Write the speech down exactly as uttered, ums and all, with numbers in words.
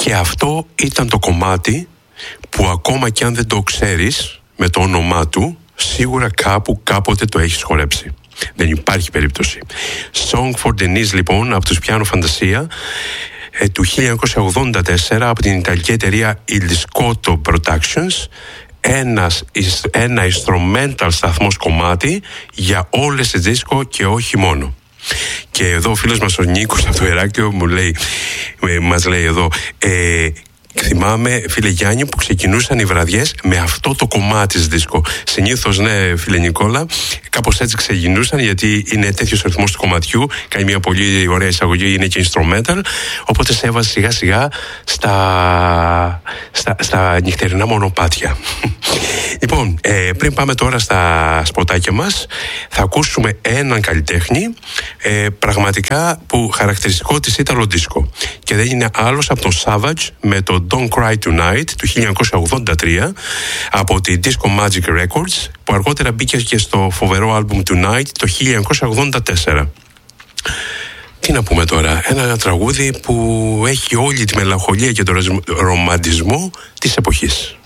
Και αυτό ήταν το κομμάτι που ακόμα και αν δεν το ξέρεις με το όνομά του, σίγουρα κάπου κάποτε το έχεις χορέψει. Δεν υπάρχει περίπτωση. Song for Denise λοιπόν από τους Piano Fantasia ε, του χίλια εννιακόσια ογδόντα τέσσερα από την ιταλική εταιρεία Il Discotto Productions. Ένας, ένα instrumental σταθμός κομμάτι για όλες τις δίσκο και όχι μόνο. Και εδώ ο φίλος μας ο Νίκος από το Ηράκλειο μου λέει, μας λέει εδώ ε, θυμάμαι, φίλε Γιάννη, που ξεκινούσαν οι βραδιές με αυτό το κομμάτι της δίσκο. Συνήθως, ναι, φίλε Νικόλα, κάπως έτσι ξεκινούσαν, γιατί είναι τέτοιος ο ρυθμός του κομματιού. Κάνει μια πολύ ωραία εισαγωγή, είναι και instrumental. Οπότε σε έβαζε σιγά σιγά στα, στα, στα νυχτερινά μονοπάτια. Λοιπόν, ε, πριν πάμε τώρα στα σποτάκια μας, θα ακούσουμε έναν καλλιτέχνη ε, πραγματικά που χαρακτηριστικό της Ιτalo Disco. Και δεν είναι άλλος από τον Savage με το Don't Cry Tonight του χίλια εννιακόσια ογδόντα τρία από τη Disco Magic Records, που αργότερα μπήκε και στο φοβερό άλμπουμ Tonight το χίλια εννιακόσια ογδόντα τέσσερα. Τι να πούμε τώρα, ένα τραγούδι που έχει όλη τη μελαγχολία και τον ρομαντισμό της εποχής.